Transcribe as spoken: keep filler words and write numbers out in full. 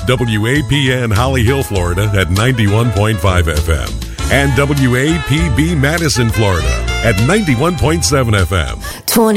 W A P N Holly Hill, Florida at ninety-one point five F M and W A P B Madison, Florida at ninety-one point seven F M. twenty